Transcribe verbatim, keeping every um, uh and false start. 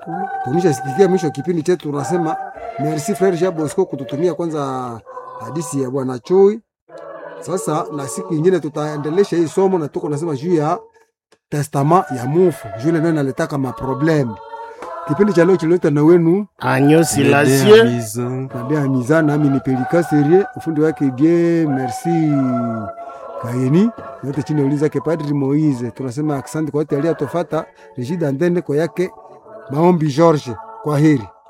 Tumisha sikia mwisho kipindi chetu tunasema merci frère Jean Bosco kututumia kwanza hadithi ya Bwana Chui. Sasa na siku nyingine tutaendelesha hii somo na tuko nasema juu ya testament ya mufu. Jule ndio naletaka ma problem. Kipindi cha leo kileta na wenu Agneau Silencieux Nadia Mizana nami ni Pelika Serie ufundi wake bien merci Kayeni yote chini uliza ke Padri Moise. Tunasema asante kwa wote aliyotofata Regida Ndende kwa yake Maombi George. Kwa heri.